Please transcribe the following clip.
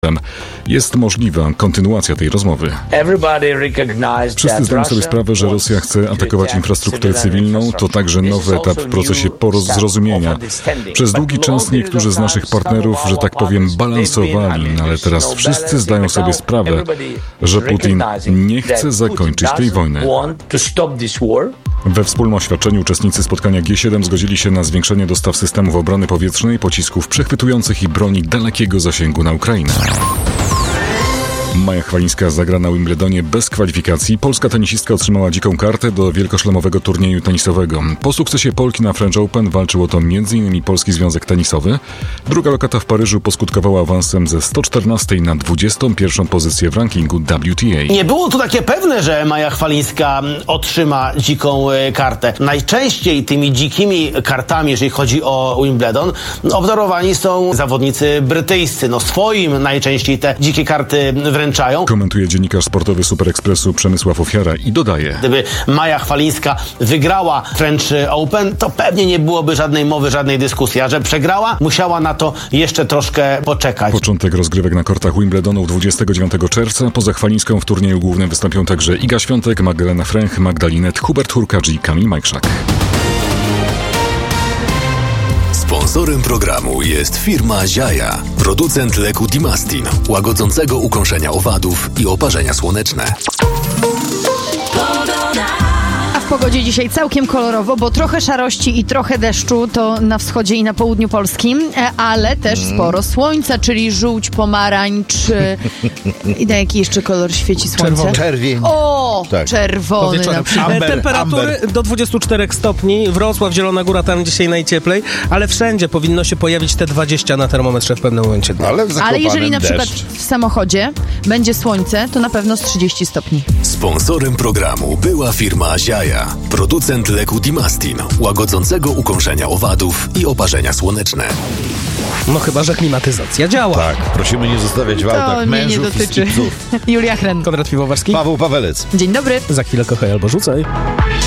Jest możliwa kontynuacja tej rozmowy. Wszyscy zdają sobie sprawę, że Rosja chce atakować infrastrukturę cywilną. To także nowy etap w procesie zrozumienia. Przez długi czas niektórzy z naszych partnerów, że tak powiem, balansowali, ale teraz wszyscy zdają sobie sprawę, że Putin nie chce zakończyć tej wojny. We wspólnym oświadczeniu uczestnicy spotkania G7 zgodzili się na zwiększenie dostaw systemów obrony powietrznej, pocisków przechwytujących i broni dalekiego zasięgu na Ukrainę. Maja Chwalińska zagra na Wimbledonie bez kwalifikacji. Polska tenisistka otrzymała dziką kartę do wielkoszlemowego turnieju tenisowego. Po sukcesie Polki na French Open walczył o to m.in. Polski Związek Tenisowy. Druga lokata w Paryżu poskutkowała awansem ze 114 na 21 pozycję w rankingu WTA. Nie było to takie pewne, że Maja Chwalińska otrzyma dziką kartę. Najczęściej tymi dzikimi kartami, jeżeli chodzi o Wimbledon, obdarowani są zawodnicy brytyjscy. Swoim najczęściej te dzikie karty wręczają. Komentuje dziennikarz sportowy Super Expressu Przemysław Ofiara i dodaje: Gdyby Maja Chwalińska wygrała French Open, to pewnie nie byłoby żadnej mowy, żadnej dyskusji. A że przegrała, musiała na to jeszcze troszkę poczekać. Początek rozgrywek na kortach Wimbledonu 29 czerwca. Poza Chwalińską w turnieju głównym wystąpią także Iga Świątek, Magdalena Fręch, Magda Linette, Hubert Hurkacz i Kamil Majchrzak. Sponsorem programu jest firma Ziaja, producent leku Dimastin, łagodzącego ukąszenia owadów i oparzenia słoneczne. A w pogodzie dzisiaj całkiem kolorowo, bo trochę szarości i trochę deszczu to na wschodzie i na południu Polski, ale też sporo słońca, czyli żółć, pomarańcz i na jaki jeszcze kolor świeci słońce? Czerwień. O, tak. Czerwony na przykład. Temperatury do 24 stopni. Wrocław, Zielona Góra, tam dzisiaj najcieplej, ale wszędzie powinno się pojawić te 20 na termometrze w pewnym momencie dnia. Ale jeżeli na przykład w samochodzie będzie słońce, to na pewno z 30 stopni. Sponsorem programu była firma Ziaja, producent leku Dimastin, łagodzącego ukąszenia owadów i oparzenia słoneczne. Chyba że klimatyzacja działa. Tak, prosimy nie zostawiać w autach mężów i skipców. Julia Chren. Konrad Piwowarski. Paweł Pawelec. Dzień dobry. Za chwilę kochaj albo rzucaj.